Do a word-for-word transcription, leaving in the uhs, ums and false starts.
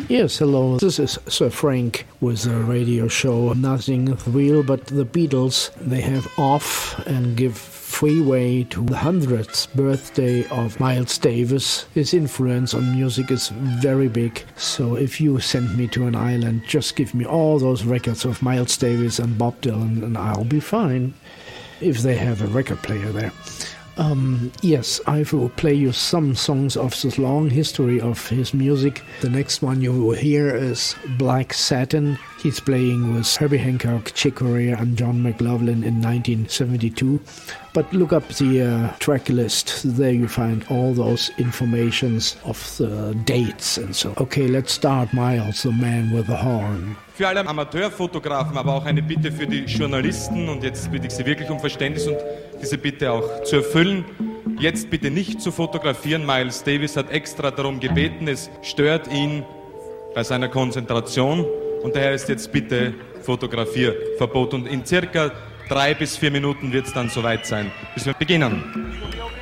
Yes, hello. This is Sir Frank with a radio show. Nothing real, but the Beatles, they have off and give freeway to the hundredth birthday of Miles Davis. His influence on music is very big. So if you send me to an island, just give me all those records of Miles Davis and Bob Dylan and I'll be fine. If they have a record player there. Um, yes, I will play you some songs of this long history of his music. The next one you will hear is Black Satin. He's playing with Herbie Hancock, Chick Corea and John McLaughlin in nineteen seventy-two. But look up the uh, track list. There you find all those informations of the dates and so. Okay, let's start. Miles, the man with the horn. Für alle Amateurfotografen, aber auch eine Bitte für die Journalisten. Und jetzt bitte ich Sie wirklich um Verständnis und diese Bitte auch zu erfüllen. Jetzt bitte nicht zu fotografieren. Miles Davis hat extra darum gebeten. Es stört ihn bei seiner Konzentration. Und daher ist jetzt bitte Fotografierverbot. Und in circa drei bis vier Minuten wird es dann soweit sein, bis wir beginnen.